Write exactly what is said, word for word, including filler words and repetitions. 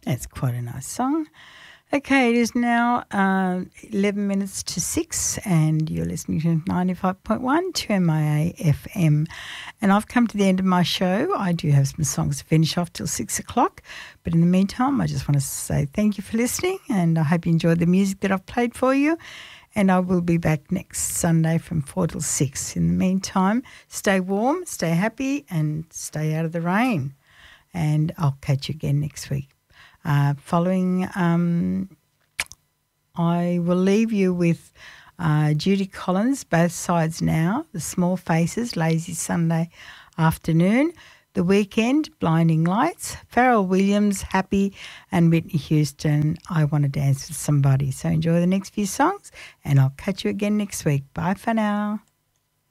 It's quite a nice song. Okay, it is now uh, eleven minutes to six and you're listening to ninety-five point one to M I A F M. And I've come to the end of my show. I do have some songs to finish off till six o'clock. But in the meantime, I just want to say thank you for listening and I hope you enjoyed the music that I've played for you. And I will be back next Sunday from four till six. In the meantime, stay warm, stay happy and stay out of the rain. And I'll catch you again next week. Uh, following, um, I will leave you with uh, Judy Collins, Both Sides Now, The Small Faces, Lazy Sunday Afternoon, The Weekend, Blinding Lights, Pharrell Williams, Happy, and Whitney Houston, I Want to Dance with Somebody. So enjoy the next few songs and I'll catch you again next week. Bye for now.